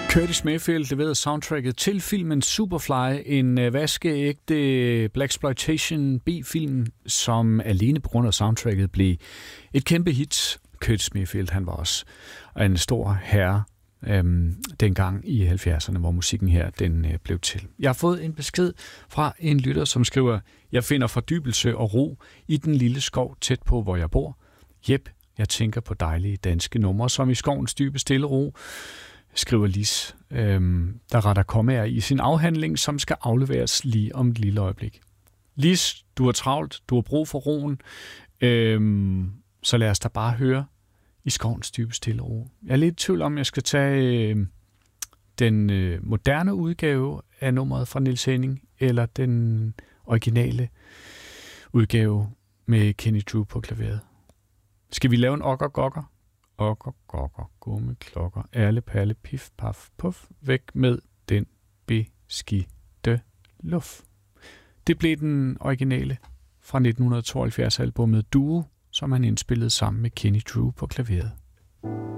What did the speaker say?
Curtis Mayfield leverede soundtracket til filmen Superfly, en vaskeægte blaxploitation B-film, som alene på grund af soundtracket blev et kæmpe hit. Curtis Mayfield, han var også en stor herre dengang i 70'erne, hvor musikken her den blev til. Jeg har fået en besked fra en lytter, som skriver: Jeg finder fordybelse og ro i den lille skov tæt på, hvor jeg bor. Jep, jeg tænker på dejlige danske numre, som i skovens dybe stille ro, skriver Lis, der retter kommaer i sin afhandling, som skal afleveres lige om et lille øjeblik. Lis, du er travlt, du har brug for roen, så lad os da bare høre i skovens dybe stille ro. Jeg er lidt i tvivl om, jeg skal tage den moderne udgave af nummeret fra Niels Henning, eller den originale udgave med Kenny Drew på klaveret. Skal vi lave en okker-gokker? Okker, gokker, gummiklokker, ærle, palle, pif, paf, puff, væk med den beskidte luft. Det blev den originale fra 1972-albummet Duo, som han indspillede sammen med Kenny Drew på klaveret.